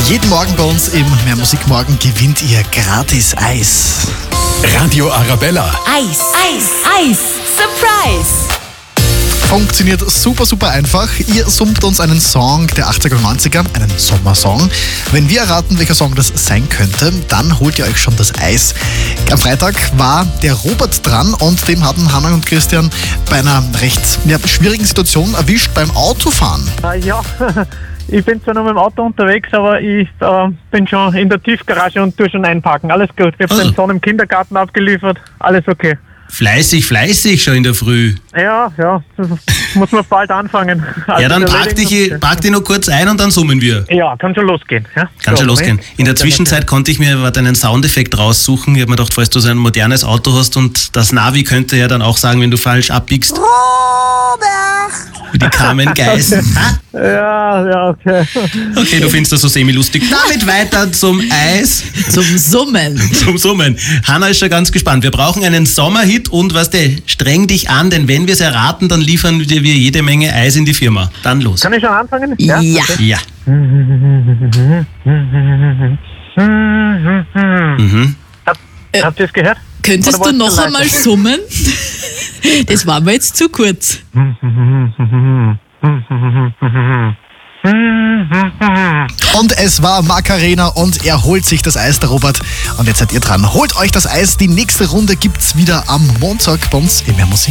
Jeden Morgen bei uns im Mehr Musik Morgen gewinnt ihr gratis Eis. Radio Arabella. Eis, Eis, Eis. Surprise! Funktioniert super einfach. Ihr summt uns einen Song der 80er und 90er, einen Sommersong. Wenn wir erraten, welcher Song das sein könnte, dann holt ihr euch schon das Eis. Am Freitag war der Robert dran und dem hatten Hanna und Christian bei einer recht schwierigen Situation erwischt beim Autofahren. Ja, ich bin zwar noch mit dem Auto unterwegs, aber ich bin schon in der Tiefgarage und tue schon einparken. Alles gut. Ich habe den Sohn im Kindergarten abgeliefert. Alles okay. Fleißig schon in der Früh. Ja, das muss man bald anfangen. Ja, dann park dich noch kurz ein und dann summen wir. Ja, kann schon losgehen. Ja? Kann schon losgehen. In der Zwischenzeit konnte ich mir einen Soundeffekt raussuchen. Ich habe mir gedacht, falls du so ein modernes Auto hast und das Navi könnte ja dann auch sagen, wenn du falsch abbiegst. Robert! Wie die Carmen Geis. Ja, okay. Okay, du findest das so semi-lustig. Damit weiter zum Eis. Zum Summen. Hanna ist schon ganz gespannt. Wir brauchen einen Sommerhit und streng dich an, denn wenn wir es erraten, dann liefern wir jede Menge Eis in die Firma. Dann los. Kann ich schon anfangen? Ja. Okay. Ja. Habt ihr es gehört? Könntest du noch einmal summen? Das war mir jetzt zu kurz. Und es war Macarena und er holt sich das Eis, der Robert. Und jetzt seid ihr dran. Holt euch das Eis. Die nächste Runde gibt's wieder am Montag bei uns in Mehr Musik.